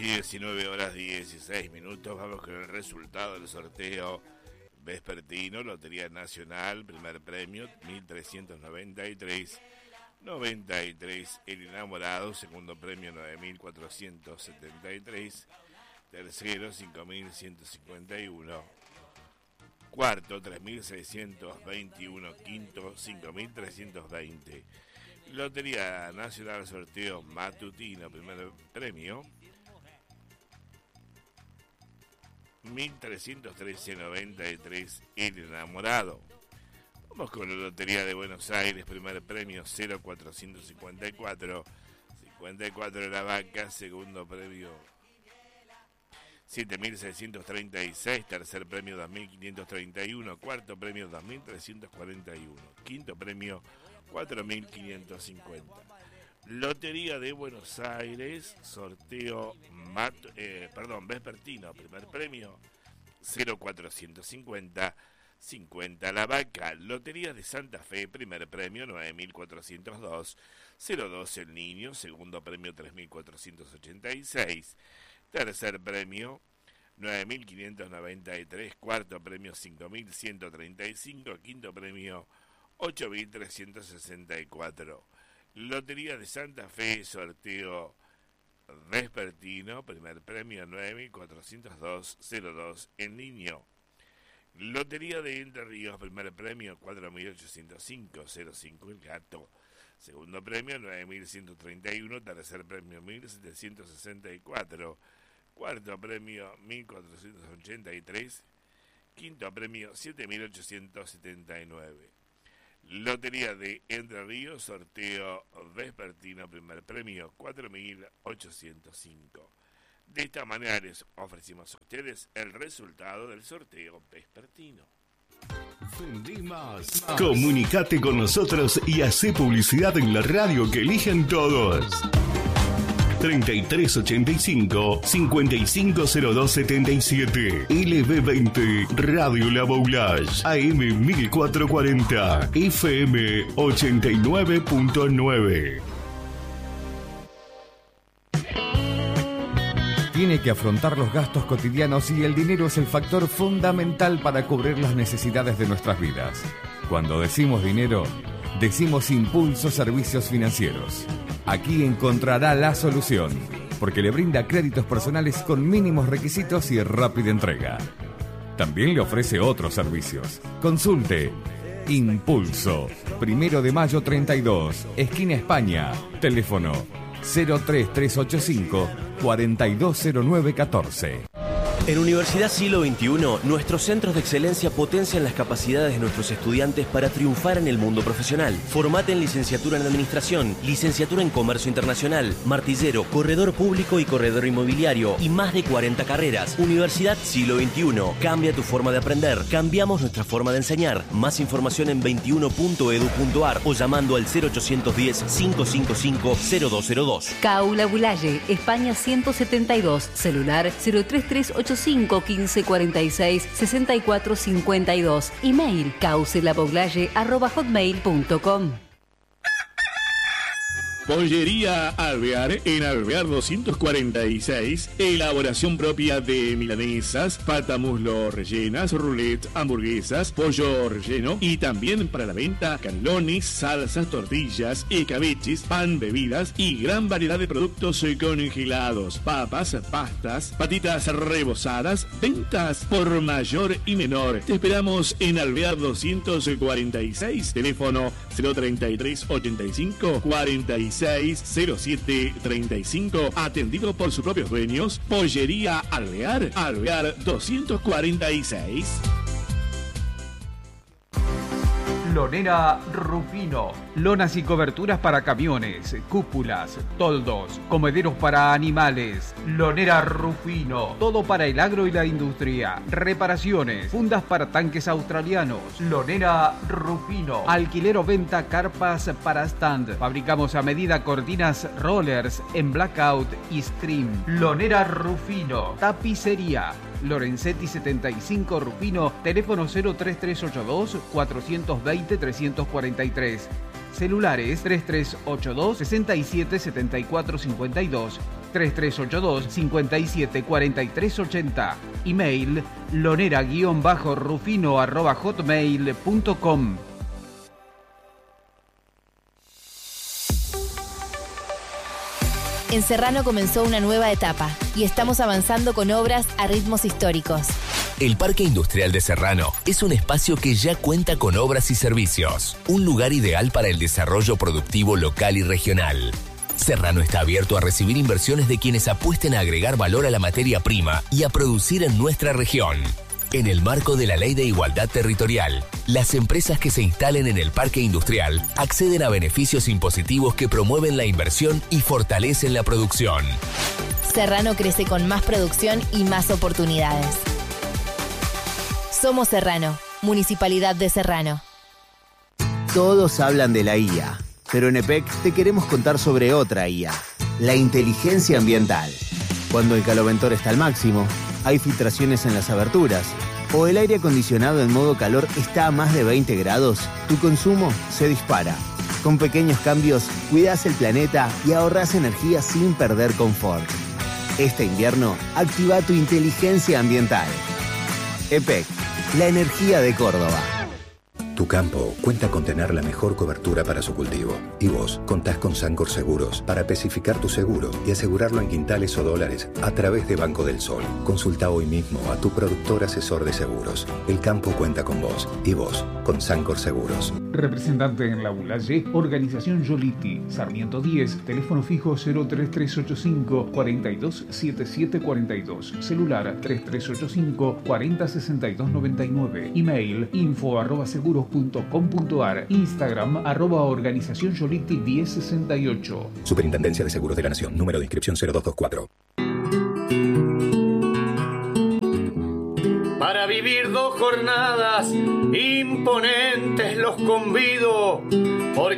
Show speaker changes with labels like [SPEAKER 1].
[SPEAKER 1] 19 horas 16 minutos. Vamos con el resultado del sorteo vespertino. Lotería Nacional, primer premio 1393 el enamorado, segundo premio 9473, tercero 5151, cuarto 3621, quinto 5320. Lotería Nacional, sorteo matutino, primer premio 1313.93 el enamorado. Vamos con la Lotería de Buenos Aires, primer premio 0454, 54 la vaca, segundo premio 7.636, tercer premio 2.531, cuarto premio 2.341, quinto premio 4.550. Lotería de Buenos Aires, sorteo vespertino, primer premio 0450, 50 la vaca. Lotería de Santa Fe, primer premio 9.402, 02 el niño, segundo premio 3.486, tercer premio 9.593, cuarto premio 5.135, quinto premio 8.364. Lotería de Santa Fe, sorteo vespertino, primer premio 9.402, 02 el niño. Lotería de Entre Ríos, primer premio 4.805, 05 el gato. Segundo premio 9.131, tercer premio 1.764, cuarto premio 1.483, quinto premio 7.879. Lotería de Entre Ríos, sorteo vespertino, primer premio 4.805. De esta manera les ofrecimos a ustedes el resultado del sorteo vespertino.
[SPEAKER 2] Vendí más. Comunicate con nosotros y hacé publicidad en la radio que eligen todos. 3385 550277 LB20 Radio La Boulage AM 1440 FM 89.9.
[SPEAKER 3] Tiene que afrontar los gastos cotidianos y el dinero es el factor fundamental para cubrir las necesidades de nuestras vidas. Cuando decimos dinero, decimos Impulso Servicios Financieros. Aquí encontrará la solución, porque le brinda créditos personales con mínimos requisitos y rápida entrega. También le ofrece otros servicios. Consulte Impulso, 1 de mayo 32, esquina España, teléfono 03385 420914.
[SPEAKER 4] En Universidad Siglo XXI, nuestros centros de excelencia potencian las capacidades de nuestros estudiantes para triunfar en el mundo profesional. Formate en licenciatura en Administración, licenciatura en Comercio Internacional, martillero, corredor público y corredor inmobiliario y más de 40 carreras. Universidad Siglo XXI. Cambia tu forma de aprender. Cambiamos nuestra forma de enseñar. Más información en 21.edu.ar o llamando al 0810-555-0202.
[SPEAKER 5] CAU La Boulaye, España 172, celular 03385 1546 6452, email causelaboulaye@hotmail.com.
[SPEAKER 6] Pollería Alvear, en Alvear 246, elaboración propia de milanesas, pata muslo rellenas, roulette, hamburguesas, pollo relleno y también para la venta canelones, salsas, tortillas, escabeches, pan, bebidas y gran variedad de productos congelados, papas, pastas, patitas rebozadas, ventas por mayor y menor. Te esperamos en Alvear 246, teléfono 033 85 46 0735, atendido por sus propios dueños. Pollería Alvear, Alvear 246.
[SPEAKER 7] Lonera Rufino. Lonas y coberturas para camiones, cúpulas, toldos, comederos para animales. Lonera Rufino. Todo para el agro y la industria. Reparaciones, fundas para tanques australianos. Lonera Rufino. Alquiler o venta carpas para stand. Fabricamos a medida cortinas rollers en blackout y stream. Lonera Rufino. Tapicería. Lorenzetti 75 Rufino, teléfono 03382 420 343. Celulares 3382 67 74 52 3382 574380. Email lonera-rufino@hotmail.com.
[SPEAKER 8] En Serrano comenzó una nueva etapa y estamos avanzando con obras a ritmos históricos.
[SPEAKER 9] El Parque Industrial de Serrano es un espacio que ya cuenta con obras y servicios, un lugar ideal para el desarrollo productivo local y regional. Serrano está abierto a recibir inversiones de quienes apuesten a agregar valor a la materia prima y a producir en nuestra región. En el marco de la Ley de Igualdad Territorial, las empresas que se instalen en el Parque Industrial acceden a beneficios impositivos que promueven la inversión y fortalecen la producción.
[SPEAKER 8] Serrano crece con más producción y más oportunidades. Somos Serrano, Municipalidad de Serrano.
[SPEAKER 10] Todos hablan de la IA, pero en EPEC te queremos contar sobre otra IA, la inteligencia ambiental. Cuando el caloventor está al máximo, hay filtraciones en las aberturas, o el aire acondicionado en modo calor está a más de 20 grados, tu consumo se dispara. Con pequeños cambios, cuidas el planeta y ahorras energía sin perder confort. Este invierno, activa tu inteligencia ambiental. EPEC, la energía de Córdoba.
[SPEAKER 11] Tu campo cuenta con tener la mejor cobertura para su cultivo. Y vos contás con Sancor Seguros para especificar tu seguro y asegurarlo en quintales o dólares a través de Banco del Sol. Consulta hoy mismo a tu productor asesor de seguros. El campo cuenta con vos y vos con Sancor Seguros.
[SPEAKER 7] Representante en La Boulaye, Organización Yoliti, Sarmiento 10, teléfono fijo 03385 427742, celular 3385 406299, email info@seguros.com.ar, Instagram @organización Yoliti 1068.
[SPEAKER 11] Superintendencia de Seguros de la Nación, número de inscripción 0224.
[SPEAKER 12] Para vivir 2 jornadas imponentes los convido, porque